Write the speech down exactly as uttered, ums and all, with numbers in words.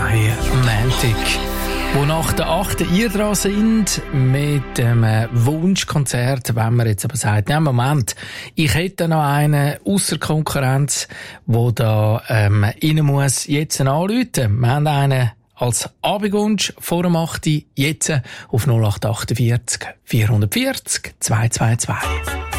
zwei am Montag, wo nach der achten ihr dran sind mit dem Wunschkonzert, wenn man jetzt aber sagt, nein, Moment, ich hätte noch einen ausser Konkurrenz, wo da ähm, rein muss, jetzt anrufen. Wir haben einen als Abendwunsch vor dem achten jetzt auf null acht acht acht vier, vier vier null zwei zwei zwei.